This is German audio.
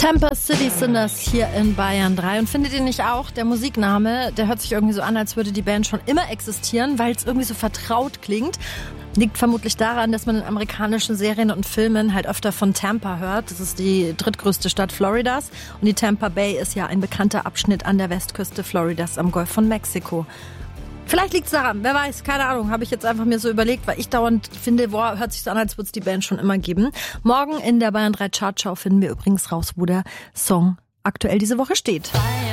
Tampa City Sinners hier in Bayern 3. Und findet ihr nicht auch, der Musikname, der hört sich irgendwie so an, als würde die Band schon immer existieren, weil es irgendwie so vertraut klingt. Liegt vermutlich daran, dass man in amerikanischen Serien und Filmen halt öfter von Tampa hört. Das ist die drittgrößte Stadt Floridas. Und die Tampa Bay ist ja ein bekannter Abschnitt an der Westküste Floridas am Golf von Mexiko. Vielleicht liegt es daran, wer weiß, keine Ahnung, habe ich jetzt einfach mir so überlegt, weil ich dauernd finde, hört sich so an, als würde es die Band schon immer geben. Morgen in der Bayern 3 Chartschau finden wir übrigens raus, wo der Song aktuell diese Woche steht.